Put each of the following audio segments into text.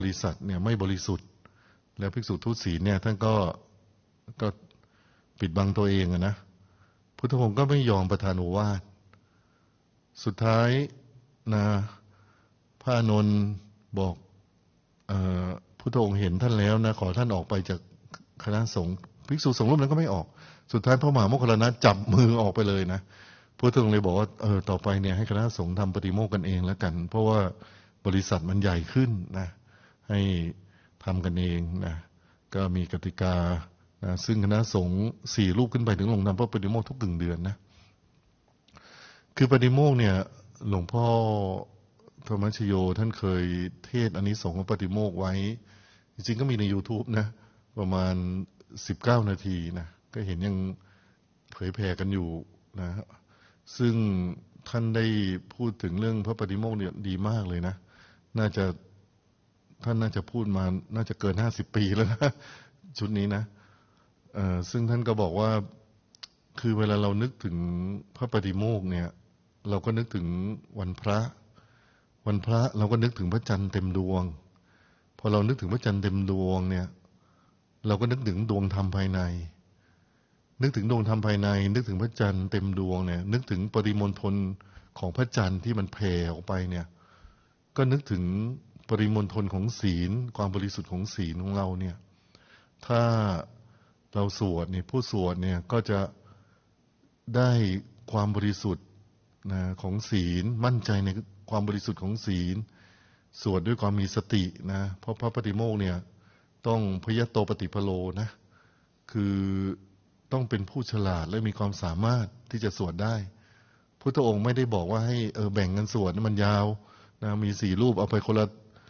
บริษัทเนี่ยไม่บริสุทธิ์แล้วภิกษุทุศีลเนี่ยท่านก็ปิดบังตัวเองนะพุทธองค์ก็ไม่ยอมประทานโอวาทสุดท้ายนะพระอานนท์บอกพุทธองค์เห็นท่านแล้วนะขอท่านออกไปจากคณะสงฆ์ภิกษุสงฆ์รูปนั้นก็ไม่ออกสุดท้ายพระมหาโมคคัลลานะจับมือออกไปเลยนะพุทธองค์เลยบอกว่าต่อไปเนี่ยให้คณะสงฆ์ทำปฏิโมกข์กันเองแล้วกันเพราะว่าบริษัทมันใหญ่ขึ้นนะให้ทำกันเองนะก็มีกติกานะซึ่งคณะสงฆ์4 รูปขึ้นไปถึงลงนามพระปฏิโมกข์ทุก1 เดือนนะคือปฏิโมกข์เนี่ยหลวงพ่อธรรมชโยท่านเคยเทศอานิสงส์ของปฏิโมกข์ไว้จริงๆก็มีใน YouTube นะประมาณ19 นาทีนะก็เห็นยังเผยแผ่กันอยู่นะซึ่งท่านได้พูดถึงเรื่องพระปฏิโมกข์เนี่ยดีมากเลยนะท่านน่าจะพูดมาน่าจะเกิน50 ปีแล้วนะชุดนี้นะซึ่งท่านก็บอกว่าคือเวลาเรานึกถึงพระปฏิโมกข์เนี่ยเราก็นึกถึงวันพระเราก็นึกถึงพระจันทร์เต็มดวงพอเรานึกถึงพระจันทร์เต็มดวงเนี่ยเราก็นึกถึงดวงธรรมภายในนึกถึงดวงธรรมภายในนึกถึงพระจันทร์เต็มดวงเนี่ยนึกถึงปริมณฑลของพระจันทร์ที่มันแผ่ออกไปเนี่ยก็นึกถึงปริมณฑลของศีลความบริสุทธิ์ของศีลของเราเนี่ยถ้าเราสวดเนี่ยผู้สวดเนี่ยก็จะได้ความบริสุทธิ์นะของศีลมั่นใจในความบริสุทธิ์ของศีลสวดด้วยความมีสตินะเพราะพระปฏิโมกข์เนี่ยต้องพยโตปฏิภโลนะคือต้องเป็นผู้ฉลาดและมีความสามารถที่จะสวดได้พุทธองค์ไม่ได้บอกว่าให้แบ่งกันสวดมันยาวนะมี4 รูปเอาไปคนละ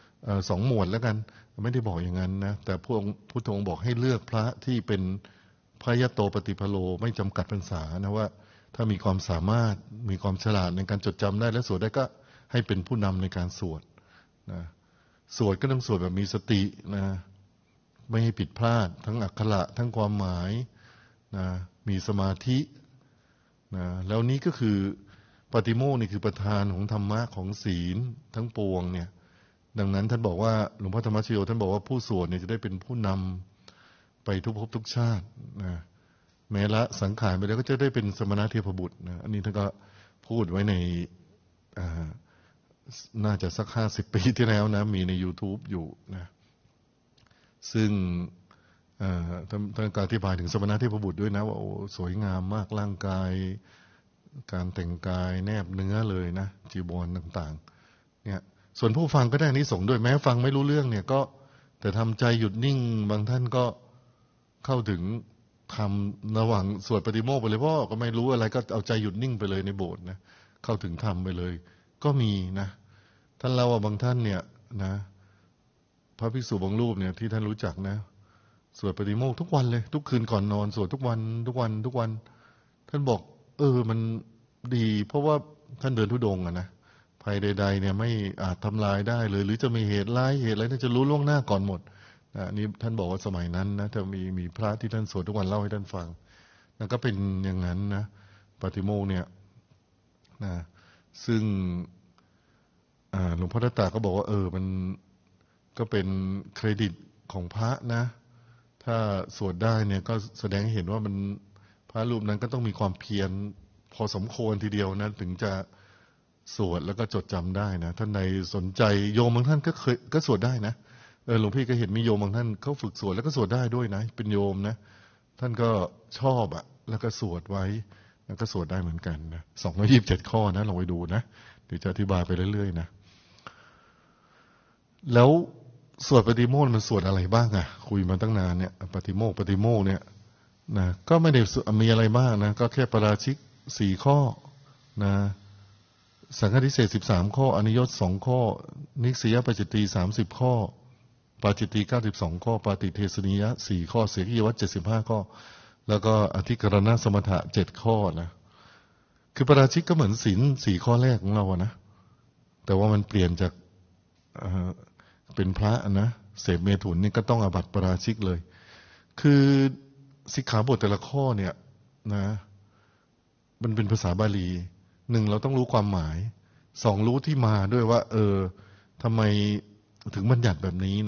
2 หมวดแล้วกันไม่ได้บอกอย่างนั้นนะแต่พุทธองค์บอกให้เลือกพระที่เป็นพยโตปฏิภโลไม่จำกัดพรรษานะว่าถ้ามีความสามารถมีความฉลาดในการจดจำได้และสวดได้ก็ให้เป็นผู้นำในการสวดนะสวดก็ต้องสวดแบบมีสตินะไม่ให้ผิดพลาดทั้งอักขระทั้งความหมายนะมีสมาธินะแล้วนี้ก็คือปฏิโมกข์นี่คือประธานของธรรมะของศีลทั้งปวงเนี่ยดังนั้นท่านบอกว่าหลวงพ่อธรรมชโยท่านบอกว่าผู้สวดเนี่ยจะได้เป็นผู้นำไปทุกภพทุกชาตินะแม้ละสังขารไปแล้วก็จะได้เป็นสมณะเทพบุตรนะอันนี้ท่านก็พูดไว้ในน่าจะสัก50 ปีที่แล้วนะมีใน YouTube อยู่นะซึ่งท่านก็อธิบายถึงสมณะเทพบุตรด้วยนะว่าโอ้สวยงามมากร่างกายการแต่งกายแนบเนื้อเลยนะจีวรต่างๆเนี่ยส่วนผู้ฟังก็ได้อานิสงส์ด้วยแม้ฟังไม่รู้เรื่องเนี่ยก็แต่ทำใจหยุดนิ่งบางท่านก็เข้าถึงทำระหว่างสวดปฏิโมกข์ไปเลยเพราะก็ไม่รู้อะไรก็เอาใจหยุดนิ่งไปเลยในโบสถ์นะเข้าถึงธรรมไปเลยก็มีนะท่านเล่าว่าบางท่านเนี่ยนะพระภิกษุบางรูปเนี่ยที่ท่านรู้จักนะสวดปฏิโมกข์ทุกวันเลยทุกคืนก่อนนอนสวดทุกวันท่านบอกมันดีเพราะว่าท่านเดินธุดงค์นะภัยใดๆเนี่ยไม่อาจทำลายได้เลยหรือจะมีเหตุร้ายเหตุอะไรท่านจะรู้ล่วงหน้าก่อนหมดนี่ท่านบอกว่าสมัยนั้นนะจะมีพระที่ท่านสวดทุกวันเล่าให้ท่านฟังนั่นก็เป็นอย่างนั้นนะปฏิโมกข์เนี่ยนะซึ่งหลวงพ่อทัตตาก็บอกว่ามันก็เป็นเครดิตของพระนะถ้าสวดได้เนี่ยก็แสดงให้เห็นว่ามันพระรูปนั้นก็ต้องมีความเพียรพอสมควรทีเดียวนะถึงจะสวดแล้วก็จดจำได้นะท่านใดสนใจโยมบางท่านก็สวดได้นะหลวงพี่ก็เห็นมีโยมบางท่านเขาฝึกสวดแล้วก็สวดได้ด้วยนะเป็นโยมนะท่านก็ชอบแล้วก็สวดไว้แล้วก็สวดได้เหมือนกันนะ227 ข้อนะลองไปดูนะเดี๋ยวจะอธิบายไปเรื่อยๆนะแล้วสวดปฏิโมกข์มันสวดอะไรบ้างคุยมาตั้งนานเนี่ยปฏิโมกข์เนี่ยนะก็ไม่ได้มีอะไรมากนะก็แค่ปาราชิก4 ข้อนะสังฆทิเศษ13 ข้ออนิยต2 ข้อนิสยปัจจิตี30 ข้อปาจิตตี92 ข้อปาติเทสนิยะ4 ข้อเสกียวัตร75 ข้อแล้วก็อธิกรณสมถะ7 ข้อนะคือปาราชิกก็เหมือนศีล4 ข้อแรกของเรานะแต่ว่ามันเปลี่ยนจากเป็นพระนะเสพเมถุนนี่ก็ต้องอาบัติปาราชิกเลยคือสิกขาบทแต่ละข้อเนี่ยนะมันเป็นภาษาบาลี1เราต้องรู้ความหมาย2รู้ที่มาด้วยว่าทำไมถึงบัญญัติแบบนี้